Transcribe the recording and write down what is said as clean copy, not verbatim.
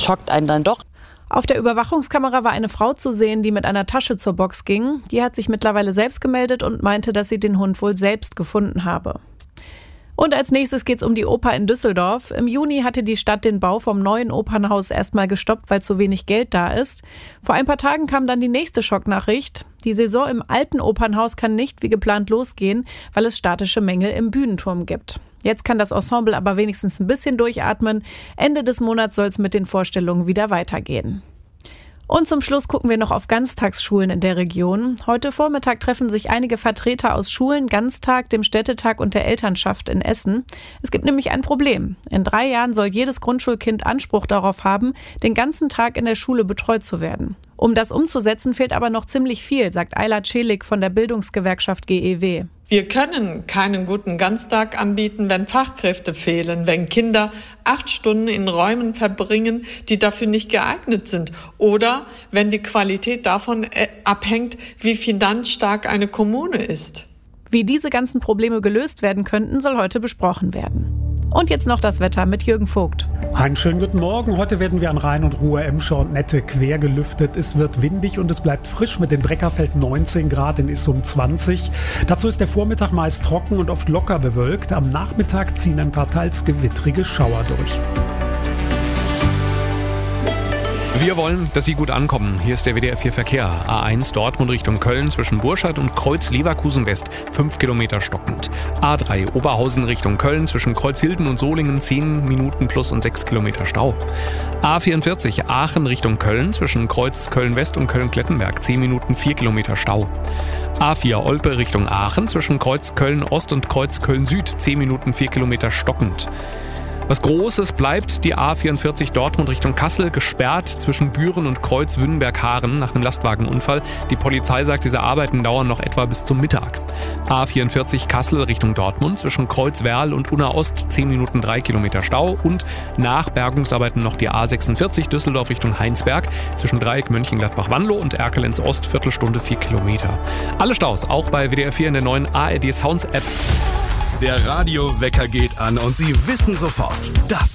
schockt einen dann doch. Auf der Überwachungskamera war eine Frau zu sehen, die mit einer Tasche zur Box ging. Die hat sich mittlerweile selbst gemeldet und meinte, dass sie den Hund wohl selbst gefunden habe. Und als nächstes geht's um die Oper in Düsseldorf. Im Juni hatte die Stadt den Bau vom neuen Opernhaus erstmal gestoppt, weil zu wenig Geld da ist. Vor ein paar Tagen kam dann die nächste Schocknachricht. Die Saison im alten Opernhaus kann nicht wie geplant losgehen, weil es statische Mängel im Bühnenturm gibt. Jetzt kann das Ensemble aber wenigstens ein bisschen durchatmen. Ende des Monats soll es mit den Vorstellungen wieder weitergehen. Und zum Schluss gucken wir noch auf Ganztagsschulen in der Region. Heute Vormittag treffen sich einige Vertreter aus Schulen, Ganztag, dem Städtetag und der Elternschaft in Essen. Es gibt nämlich ein Problem. In 3 Jahren soll jedes Grundschulkind Anspruch darauf haben, den ganzen Tag in der Schule betreut zu werden. Um das umzusetzen, fehlt aber noch ziemlich viel, sagt Ayla Celik von der Bildungsgewerkschaft GEW. Wir können keinen guten Ganztag anbieten, wenn Fachkräfte fehlen, wenn Kinder 8 Stunden in Räumen verbringen, die dafür nicht geeignet sind, oder wenn die Qualität davon abhängt, wie finanzstark eine Kommune ist. Wie diese ganzen Probleme gelöst werden könnten, soll heute besprochen werden. Und jetzt noch das Wetter mit Jürgen Vogt. Einen schönen guten Morgen. Heute werden wir an Rhein und Ruhr, Emscher und Nette quer gelüftet. Es wird windig und es bleibt frisch mit den Breckerfeld 19 Grad, in Issum 20. Dazu ist der Vormittag meist trocken und oft locker bewölkt. Am Nachmittag ziehen ein paar teils gewittrige Schauer durch. Wir wollen, dass Sie gut ankommen. Hier ist der WDR 4 Verkehr. A1 Dortmund Richtung Köln zwischen Burscheid und Kreuz Leverkusen West 5 Kilometer stockend. A3 Oberhausen Richtung Köln zwischen Kreuzhilden und Solingen 10 Minuten plus und 6 Kilometer Stau. A44 Aachen Richtung Köln zwischen Kreuz Köln West und Köln-Klettenberg 10 Minuten 4 Kilometer Stau. A4 Olpe Richtung Aachen zwischen Kreuz Köln Ost und Kreuz Köln Süd 10 Minuten 4 Kilometer stockend. Was Großes bleibt die A44 Dortmund Richtung Kassel gesperrt zwischen Büren und Kreuz Wünnberg-Haaren nach einem Lastwagenunfall. Die Polizei sagt, diese Arbeiten dauern noch etwa bis zum Mittag. A44 Kassel Richtung Dortmund zwischen Kreuz Werl und Unna Ost 10 Minuten 3 Kilometer Stau und nach Bergungsarbeiten noch die A46 Düsseldorf Richtung Heinsberg zwischen Dreieck Mönchengladbach-Wanlo und Erkelenz Ost Viertelstunde 4 Kilometer. Alle Staus auch bei WDR 4 in der neuen ARD Sounds App. Der Radiowecker geht an und Sie wissen sofort, das